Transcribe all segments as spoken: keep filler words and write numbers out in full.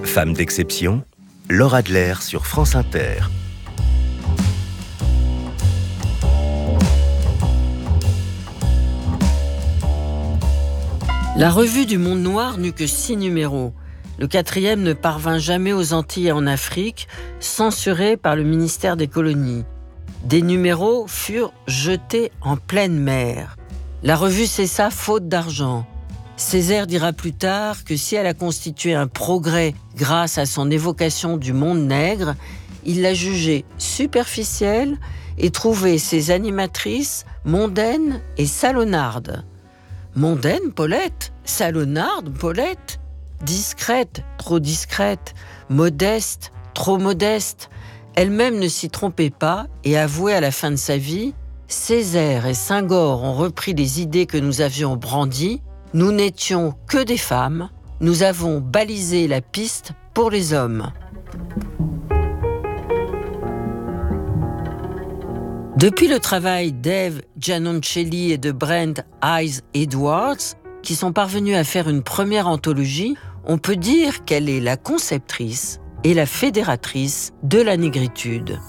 Femme d'exception, Laure Adler sur France Inter. La revue du Monde Noir n'eut que six numéros. Le quatrième ne parvint jamais aux Antilles et en Afrique, censuré par le ministère des Colonies. Des numéros furent jetés en pleine mer. La revue cessa faute d'argent. Césaire dira plus tard que si elle a constitué un progrès grâce à son évocation du monde nègre, il l'a jugée superficielle et trouvait ses animatrices mondaines et salonnardes. Mondaine, Paulette, salonnarde, Paulette, discrète, trop discrète, modeste, trop modeste. Elle-même ne s'y trompait pas et avouait à la fin de sa vie « Césaire et Senghor ont repris les idées que nous avions brandies. Nous n'étions que des femmes. Nous avons balisé la piste pour les hommes. » Depuis le travail d'Eve Giannoncelli et de Brent Hayes Edwards, qui sont parvenus à faire une première anthologie, on peut dire qu'elle est la conceptrice et la fédératrice de la négritude.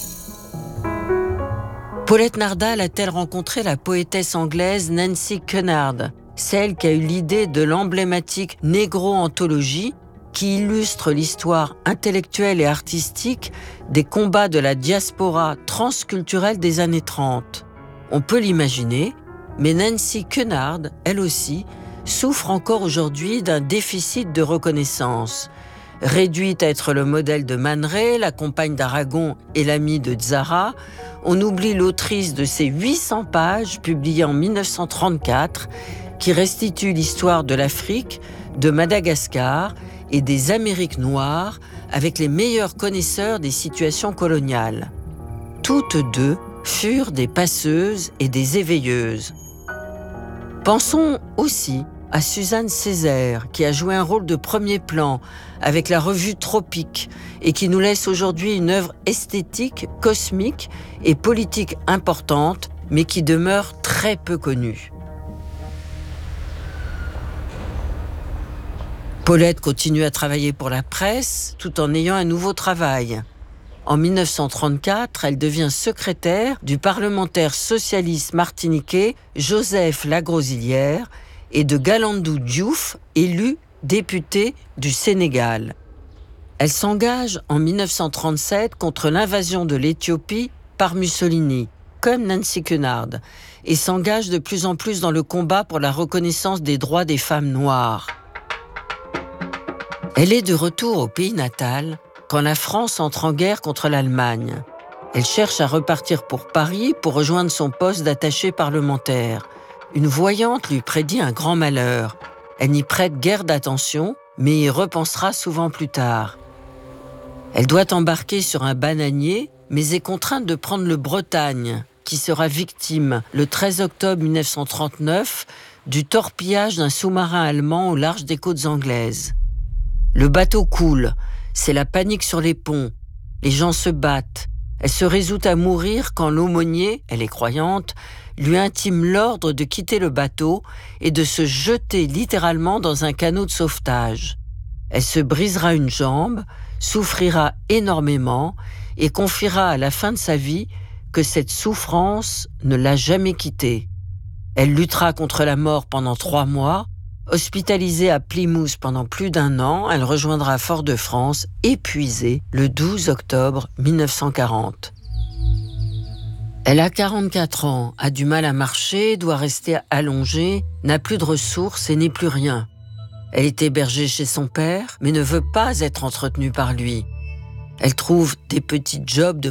Paulette Nardal a-t-elle rencontré la poétesse anglaise Nancy Cunard, celle qui a eu l'idée de l'emblématique Négro-anthologie qui illustre l'histoire intellectuelle et artistique des combats de la diaspora transculturelle des années trente. On peut l'imaginer, mais Nancy Cunard, elle aussi, souffre encore aujourd'hui d'un déficit de reconnaissance. Réduite à être le modèle de Man Ray, la compagne d'Aragon et l'amie de Tzara, on oublie l'autrice de ces huit cents pages publiées en mille neuf cent trente-quatre qui restituent l'histoire de l'Afrique, de Madagascar et des Amériques noires avec les meilleurs connaisseurs des situations coloniales. Toutes deux furent des passeuses et des éveilleuses. Pensons aussi à Suzanne Césaire, qui a joué un rôle de premier plan avec la revue Tropique et qui nous laisse aujourd'hui une œuvre esthétique, cosmique et politique importante, mais qui demeure très peu connue. Paulette continue à travailler pour la presse tout en ayant un nouveau travail. En mille neuf cent trente-quatre, elle devient secrétaire du parlementaire socialiste martiniquais Joseph Lagrosilière et de Galandou Diouf, élu député du Sénégal. Elle s'engage en mille neuf cent trente-sept contre l'invasion de l'Éthiopie par Mussolini, comme Nancy Cunard, et s'engage de plus en plus dans le combat pour la reconnaissance des droits des femmes noires. Elle est de retour au pays natal quand la France entre en guerre contre l'Allemagne. Elle cherche à repartir pour Paris pour rejoindre son poste d'attachée parlementaire. Une voyante lui prédit un grand malheur. Elle n'y prête guère d'attention, mais y repensera souvent plus tard. Elle doit embarquer sur un bananier, mais est contrainte de prendre le Bretagne, qui sera victime, le treize octobre mille neuf cent trente-neuf, du torpillage d'un sous-marin allemand au large des côtes anglaises. Le bateau coule, c'est la panique sur les ponts, les gens se battent. Elle se résout à mourir quand l'aumônier, elle est croyante, lui intime l'ordre de quitter le bateau et de se jeter littéralement dans un canot de sauvetage. Elle se brisera une jambe, souffrira énormément et confiera à la fin de sa vie que cette souffrance ne l'a jamais quittée. Elle luttera contre la mort pendant trois mois. Hospitalisée à Plymouth pendant plus d'un an, elle rejoindra Fort-de-France, épuisée, le douze octobre mille neuf cent quarante. Elle a quarante-quatre ans, a du mal à marcher, doit rester allongée, n'a plus de ressources et n'est plus rien. Elle est hébergée chez son père, mais ne veut pas être entretenue par lui. Elle trouve des petits jobs de